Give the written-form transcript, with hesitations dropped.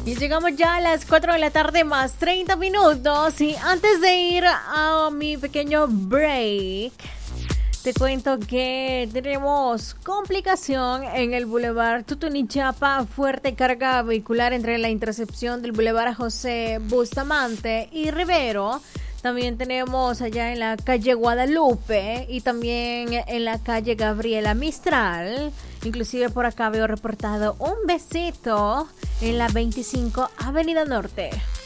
Y llegamos ya a las 4 de la tarde más 30 minutos. Y antes de ir a mi pequeño break, te cuento que tenemos complicación en el Boulevard Tutunichapa, fuerte carga vehicular entre la intercepción del Boulevard José Bustamante y Rivero. También tenemos allá en la calle Guadalupe y también en la calle Gabriela Mistral. Inclusive por acá veo reportado un besito en la 25 Avenida Norte.